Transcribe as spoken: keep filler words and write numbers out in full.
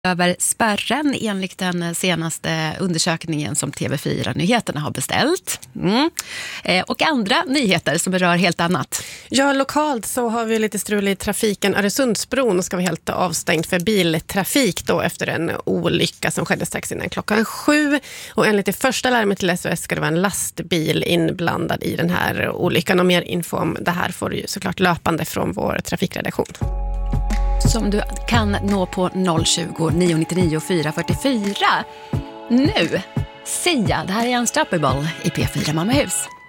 över spärren enligt den senaste undersökningen som T V fyra-nyheterna har beställt. Mm. Eh, och andra nyheter som berör helt annat. Ja, lokalt så har vi lite strul i trafiken. Öresundsbron ska vara helt avstängd för biltrafik då efter en olycka som skedde strax innan klockan sju. Och enligt det första larmet till S O S ska det vara en lastbil inblandad i den här olyckan. Och mer info om det här får du ju såklart löpande från vår trafikredaktion. Som du kan nå på noll tjugo, nio nittionio, fyra fyrtiofyra. Nu, Sia, det här är Unstoppable i P fyra Malmöhus.